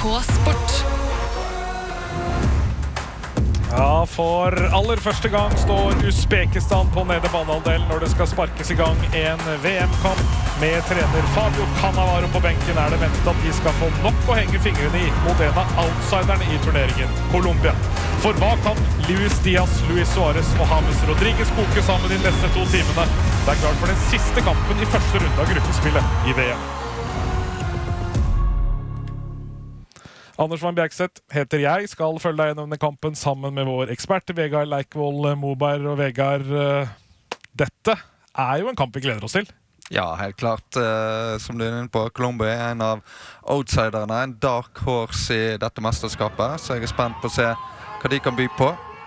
NRK Sport. Ja, for aller første gang står Uzbekistan på nede banehalvdelen når det skal sparkes i gang en VM-kamp. Med trener Fabio Cannavaro på benken det ventet at de skal få nok å henge fingrene i mot en av outsiderne i turneringen, Colombia. For hva kan Luis Diaz, Luis Suarez og James Rodriguez koke sammen de neste 2 timene? Det klart for den siste kampen i første runde av gruppespillet i VM. Anders Van Bjergseth heter jeg, skal følge deg gjennom denne kampen sammen med vår ekspert Vegard Leikvoll Moberg. Og Vegard, dette jo en kamp vi gleder oss til. Ja, helt klart. Som du inne på, Colombia en av outsiderne, en dark horse i dette mesterskapet. Så jeg spent på å se hva de kan by på.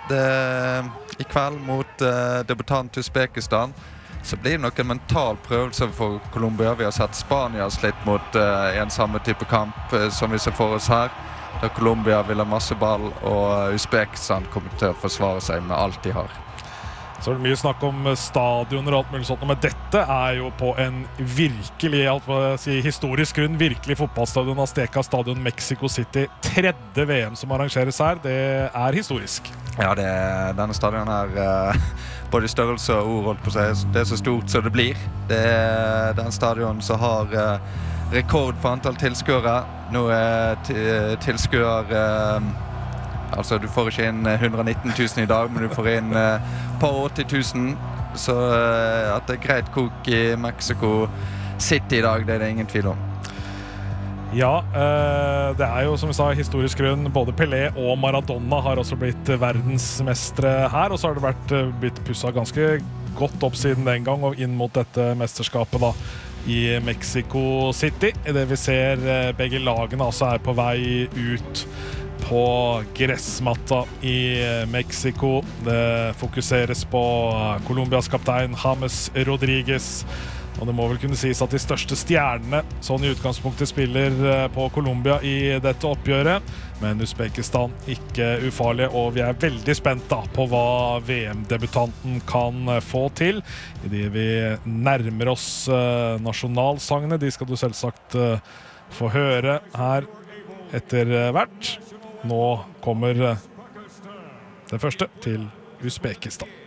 I kveld mot debutant Uzbekistan så blir det nok en mental prøvelse for Colombia. Vi har sett Spania slitt mot en samme type kamp som vi ser for oss her. Da Colombia vil ha masse ball, og Uzbekistan kommer til å forsvare seg med alt de har. Så det mye snakk om stadioner og alt mulig sånt, men dette jo på en virkelig, historisk grunn, virkelig fotballstadion, Azteca Stadion, Mexico City. 3. VM som arrangeres her, det historisk. Ja, denne stadion her, både størrelse og ord, holdt på å si, det så stort som det blir. Det den stadion som har rekord for antall tilskuere. Nå tilskuer... Altså, du får ikke inn 119 000 i dag, men du får inn par 80 000. Så at det greit kok i Mexico City i dag, det det ingen tvil om. Ja, det jo som vi sa historisk grunn. Både Pelé og Maradona har også blitt verdensmestre her, og så har det blitt pusset ganske godt opp siden den gang og inn mot dette mesterskapet da, i Mexico City. I det vi ser begge lagene altså på vei ut på gressmatta i Mexico. Det fokuseres på Colombias kaptein James Rodriguez. Og det må vel kunne sies at de største stjernene sånn i utgangspunktet spiller på Colombia i dette oppgjøret. Men Uzbekistan ikke ufarlig, og vi veldig spent da på hva VM-debutanten kan få til. I det vi nærmer oss nasjonalsangene, de skal du selvsagt få høre her etter hvert. Nå kommer den første til Uzbekistan.